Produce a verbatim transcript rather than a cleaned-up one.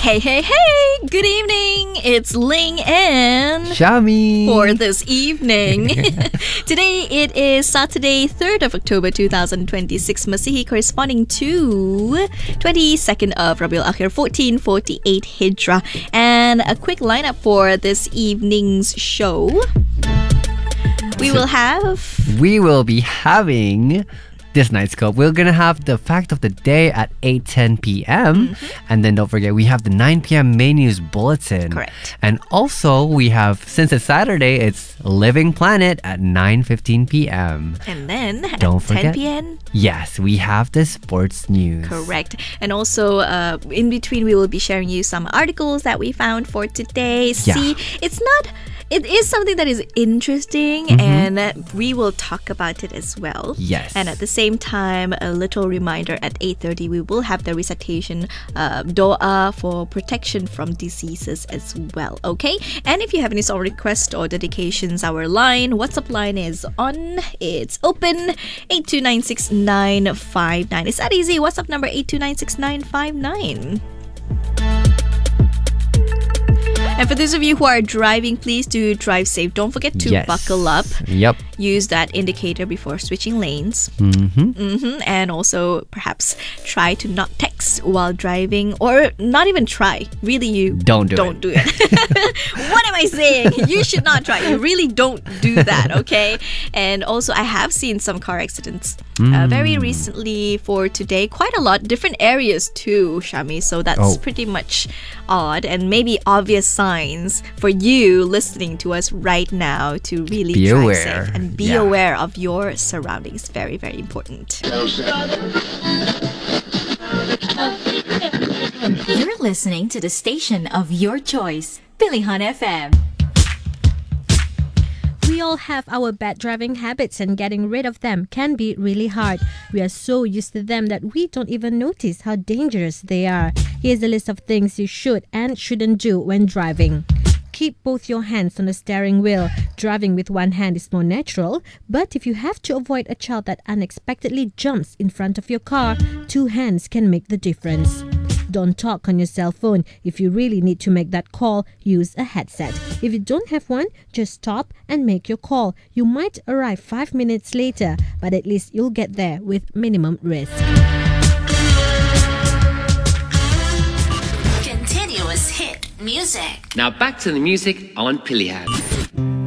Hey, hey, hey! Good evening! It's Ling and Shami for this evening. Today it is Saturday, third of October twenty twenty-six, Masihi, corresponding to twenty-second of Rabiul Akhir fourteen forty-eight Hijrah. And a quick lineup for this evening's show. We will have... We will be having... This night's scope, we're going to have the fact of the day at eight ten p.m. Mm-hmm. And then don't forget, we have the nine p.m. main news bulletin. Correct. And also, we have, since it's Saturday, it's Living Planet at nine fifteen p.m. And then don't at forget, ten p.m. yes, we have the sports news. Correct. And also, uh, in between, we will be sharing you some articles that we found for today. Yeah. See, it's not... It is something that is interesting, mm-hmm. and we will talk about it as well. Yes. And at the same time, a little reminder, at eight thirty, we will have the recitation uh, Doa for protection from diseases as well. Okay? And if you have any song requests or dedications, our line, WhatsApp line is on. It's open, eight two nine six nine five nine. It's that easy. WhatsApp number eight two nine six nine five nine. And for those of you who are driving, please do drive safe. Don't forget to yes. buckle up. Yep. Use that indicator before switching lanes. Mm-hmm. Mm-hmm. And also perhaps try to not text while driving, or not even try. Really, you don't do don't it. do it. What am I saying? You should not try. You really don't do that, okay? And also, I have seen some car accidents mm. uh, very recently for today. Quite a lot. Different areas too, Shami. So that's oh. pretty much odd and maybe obvious signs for you listening to us right now to really be drive aware. safe and be yeah. aware of your surroundings. Very, very important. You're listening to the station of your choice, Pilihan F M. We all have our bad driving habits, and getting rid of them can be really hard. We are so used to them that we don't even notice how dangerous they are. Here's a list of things you should and shouldn't do when driving. Keep both your hands on the steering wheel. Driving with one hand is more natural, but if you have to avoid a child that unexpectedly jumps in front of your car, two hands can make the difference. Don't talk on your cell phone. If you really need to make that call, use a headset. If you don't have one, just stop and make your call. You might arrive five minutes later, but at least you'll get there with minimum risk. Continuous hit music. Now back to the music on Pilihan.